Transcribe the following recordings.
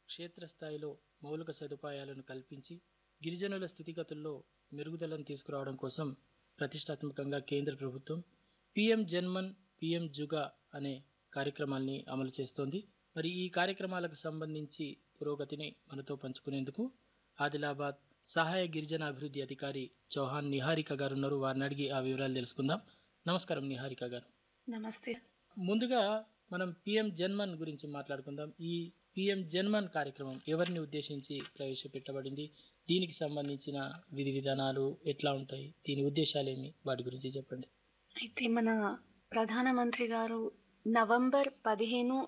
క్షేత్రస్థాయిలో మౌలిక సదుపాయాలను కల్పించి గిరిజనుల స్థితిగతుల్లో మెరుగుదలను తీసుకురావడం కోసం ప్రతిష్టాత్మకంగా కేంద్ర ప్రభుత్వం పిఎం జన్మన్ పిఎం జుగా అనే కార్యక్రమాల్ని అమలు చేస్తోంది. మరి ఈ కార్యక్రమాలకు సంబంధించి పురోగతిని మనతో పంచుకునేందుకు ఆదిలాబాద్ సహాయ గిరిజన అభివృద్ధి అధికారి చౌహాన్ నిహారిక గారు ఉన్నారు. వారిని అడిగి ఆ వివరాలు తెలుసుకుందాం. నమస్కారం నిహారిక గారు. నమస్తే. ముందుగా మనం పిఎం జన్మన్ గురించి మాట్లాడుకుందాం. ఈ పిఎం జన్మన్ కార్యక్రమం ఎవరిని ఉద్దేశించి ప్రవేశపెట్టబడింది, దీనికి సంబంధించిన విధి విధానాలు ఎట్లా ఉంటాయి, దీని ఉద్దేశాలేమి, వాటి గురించి చెప్పండి. అయితే మన ప్రధానమంత్రి గారు నవంబర్ 15,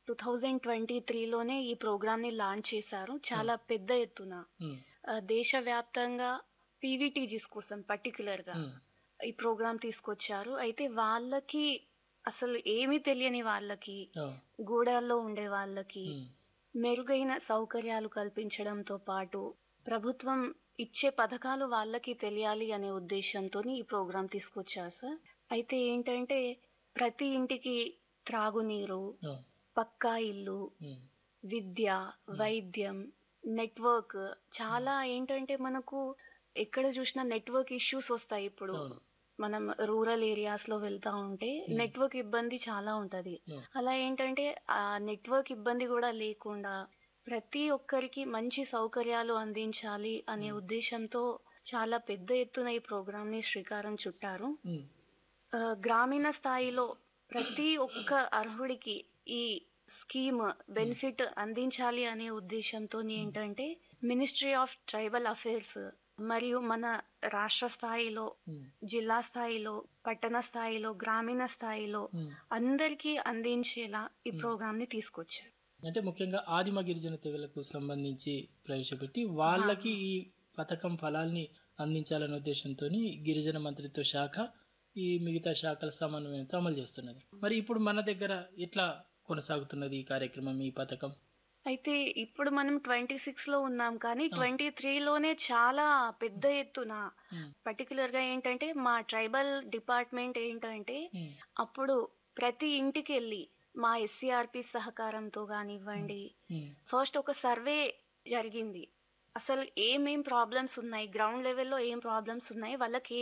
2023లోనే ఈ ప్రోగ్రామ్ ని లాంచ్ చేశారు. చాలా పెద్ద ఎత్తున దేశవ్యాప్తంగా పీవీటీజీస్ కోసం పర్టికులర్ గా ఈ ప్రోగ్రామ్ తీసుకొచ్చారు. అయితే వాళ్ళకి అసలు ఏమీ తెలియని వాళ్ళకి, గూడాల్లో ఉండే వాళ్ళకి మెరుగైన సౌకర్యాలు కల్పించడంతో పాటు ప్రభుత్వం ఇచ్చే పథకాలు వాళ్ళకి తెలియాలి అనే ఉద్దేశంతో ఈ ప్రోగ్రాం తీసుకొచ్చారు సార్. అయితే ఏంటంటే ప్రతి ఇంటికి త్రాగునీరు, పక్కా ఇల్లు, విద్య, వైద్యం, నెట్వర్క్, చాలా ఏంటంటే మనకు ఎక్కడ చూసినా నెట్వర్క్ ఇష్యూస్ వస్తాయి. ఇప్పుడు మనం రూరల్ ఏరియాస్ లో వెళ్తా ఉంటే నెట్వర్క్ ఇబ్బంది చాలా ఉంటది. అలా ఏంటంటే ఆ నెట్వర్క్ ఇబ్బంది కూడా లేకుండా ప్రతి ఒక్కరికి మంచి సౌకర్యాలు అందించాలి అనే ఉద్దేశంతో చాలా పెద్ద ఎత్తున ఈ ప్రోగ్రామ్ ని శ్రీకారం చుట్టారు. గ్రామీణ స్థాయిలో ప్రతి ఒక్క అర్హుడికి ఈ స్కీమ్ బెనిఫిట్ అందించాలి అనే ఉద్దేశంతో ఏంటంటే మినిస్ట్రీ ఆఫ్ ట్రైబల్ అఫైర్స్ మరియు మన రాష్ట్ర స్థాయిలో, జిల్లా స్థాయిలో, పట్టణ స్థాయిలో, గ్రామీణ స్థాయిలో అందరికీ అందించేలా ఈ ప్రోగ్రామ్ ని తీసుకొచ్చారు. అంటే ముఖ్యంగా ఆదిమ గిరిజన తెగలకు సంబంధించి ప్రవేశపెట్టి వాళ్ళకి ఈ పథకం ఫలాల్ని అందించాలనే ఉద్దేశంతో గిరిజన మంత్రిత్వ శాఖ ఈ మిగతా శాఖల సమన్వయంతో అమలు చేస్తున్నది. మరి ఇప్పుడు మన దగ్గర ఎట్లా కొనసాగుతున్నది ఈ కార్యక్రమం, ఈ పథకం? అయితే ఇప్పుడు మనం 26 లో ఉన్నాం, కానీ 23లోనే చాలా పెద్ద ఎత్తున పర్టికులర్ గా ఏంటంటే మా ట్రైబల్ డిపార్ట్మెంట్ ఏంటంటే అప్పుడు ప్రతి ఇంటికి వెళ్ళి మా ఎస్సీఆర్పి సహకారంతో కానివ్వండి, ఫస్ట్ ఒక సర్వే జరిగింది. అసలు ఏమేం ప్రాబ్లమ్స్ ఉన్నాయి, గ్రౌండ్ లెవెల్లో ఏం ప్రాబ్లమ్స్ ఉన్నాయి, వాళ్ళకి